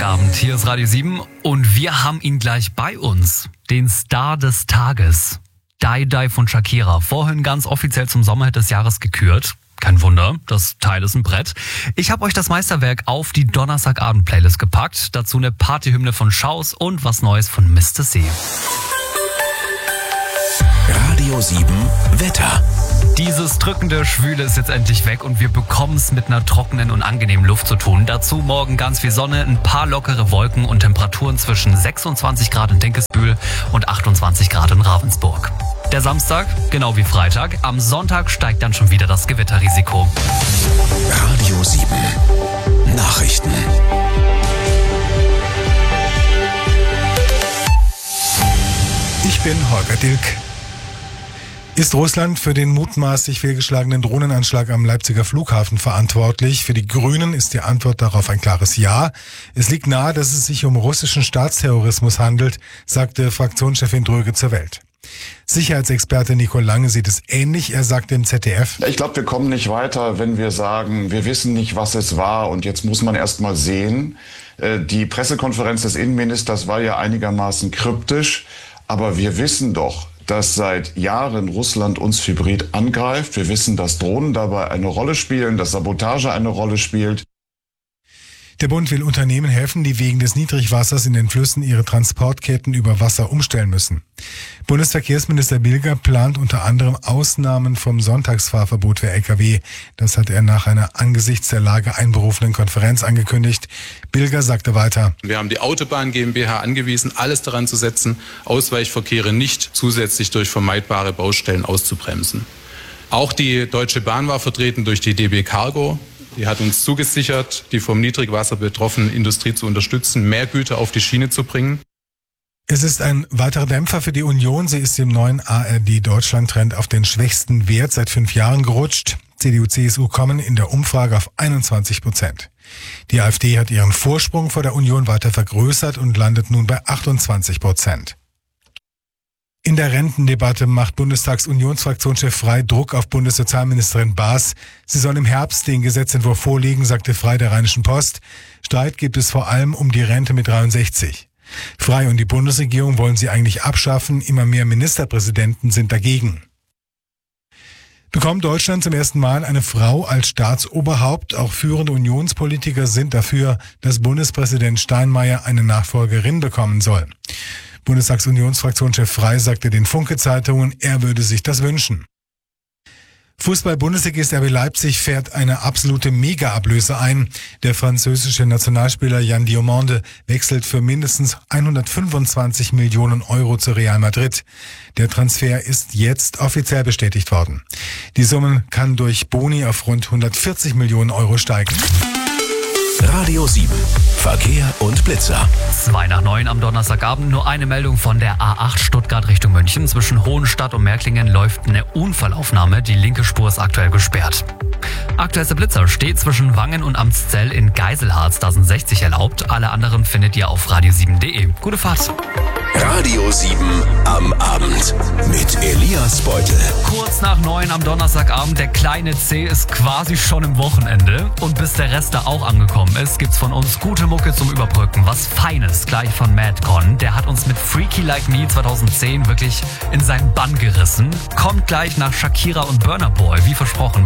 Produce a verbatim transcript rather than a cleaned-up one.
Donnerstagabend. Hier ist Radio sieben und wir haben ihn gleich bei uns. Den Star des Tages. Die Die von Shakira. Vorhin ganz offiziell zum Sommerhit des Jahres gekürt. Kein Wunder, das Teil ist ein Brett. Ich habe euch das Meisterwerk auf die Donnerstagabend-Playlist gepackt. Dazu eine Partyhymne von Schaus und was Neues von Mister C. Radio sieben Wetter. Dieses drückende Schwüle ist jetzt endlich weg und wir bekommen es mit einer trockenen und angenehmen Luft zu tun. Dazu morgen ganz viel Sonne, ein paar lockere Wolken und Temperaturen zwischen sechsundzwanzig Grad in Dinkelsbühl und achtundzwanzig Grad in Ravensburg. Der Samstag, genau wie Freitag, am Sonntag steigt dann schon wieder das Gewitterrisiko. Radio sieben Nachrichten. Ich bin Holger Dilk. Ist Russland für den mutmaßlich fehlgeschlagenen Drohnenanschlag am Leipziger Flughafen verantwortlich? Für die Grünen ist die Antwort darauf ein klares Ja. Es liegt nahe, dass es sich um russischen Staatsterrorismus handelt, sagte Fraktionschefin Dröge zur Welt. Sicherheitsexperte Nico Lange sieht es ähnlich. Er sagt dem Z D F: Ich glaube, wir kommen nicht weiter, wenn wir sagen, wir wissen nicht, was es war und jetzt muss man erst mal sehen. Die Pressekonferenz des Innenministers war ja einigermaßen kryptisch, aber wir wissen doch, dass seit Jahren Russland uns hybrid angreift. Wir wissen, dass Drohnen dabei eine Rolle spielen, dass Sabotage eine Rolle spielt. Der Bund will Unternehmen helfen, die wegen des Niedrigwassers in den Flüssen ihre Transportketten über Wasser umstellen müssen. Bundesverkehrsminister Bilger plant unter anderem Ausnahmen vom Sonntagsfahrverbot für L K W. Das hat er nach einer angesichts der Lage einberufenen Konferenz angekündigt. Bilger sagte weiter: Wir haben die Autobahn GmbH angewiesen, alles daran zu setzen, Ausweichverkehre nicht zusätzlich durch vermeidbare Baustellen auszubremsen. Auch die Deutsche Bahn war vertreten durch die D B Cargo. Die hat uns zugesichert, die vom Niedrigwasser betroffene Industrie zu unterstützen, mehr Güter auf die Schiene zu bringen. Es ist ein weiterer Dämpfer für die Union. Sie ist im neuen A R D-Deutschland-Trend auf den schwächsten Wert seit fünf Jahren gerutscht. C D U, C S U kommen in der Umfrage auf einundzwanzig Prozent. Die AfD hat ihren Vorsprung vor der Union weiter vergrößert und landet nun bei achtundzwanzig Prozent. In der Rentendebatte macht Bundestags-Unionsfraktionschef Frey Druck auf Bundessozialministerin Baas. Sie soll im Herbst den Gesetzentwurf vorlegen, sagte Frey der Rheinischen Post. Streit gibt es vor allem um die Rente mit dreiundsechzig. Frey und die Bundesregierung wollen sie eigentlich abschaffen. Immer mehr Ministerpräsidenten sind dagegen. Bekommt Deutschland zum ersten Mal eine Frau als Staatsoberhaupt? Auch führende Unionspolitiker sind dafür, dass Bundespräsident Steinmeier eine Nachfolgerin bekommen soll. Bundestagsunionsfraktionschef Frey sagte den Funke-Zeitungen, er würde sich das wünschen. Fußball-Bundesligist R B Leipzig fährt eine absolute Mega-Ablöse ein. Der französische Nationalspieler Yann Diomande wechselt für mindestens hundertfünfundzwanzig Millionen Euro zu Real Madrid. Der Transfer ist jetzt offiziell bestätigt worden. Die Summe kann durch Boni auf rund hundertvierzig Millionen Euro steigen. Radio sieben Verkehr und Blitzer. Zwei nach neun am Donnerstagabend. Nur eine Meldung von der A acht Stuttgart Richtung München. Zwischen Hohenstadt und Märklingen läuft eine Unfallaufnahme. Die linke Spur ist aktuell gesperrt. Aktuellster Blitzer steht zwischen Wangen und Amszell in Geiselharz. Da sind sechzig erlaubt. Alle anderen findet ihr auf radio sieben punkt de. Gute Fahrt. Radio sieben am Abend mit Elias Beutel. Kurz nach neun am Donnerstagabend. Der kleine C ist quasi schon im Wochenende. Und bis der Rest da auch angekommen ist, gibt's von uns gute Mucke zum Überbrücken. Was Feines gleich von Madcon. Der hat uns mit Freaky Like Me zweitausendzehn wirklich in seinen Bann gerissen. Kommt gleich nach Shakira und Burna Boy, wie versprochen.